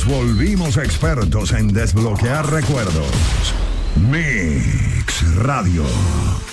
Nos volvimos expertos en desbloquear recuerdos. Mix Radio.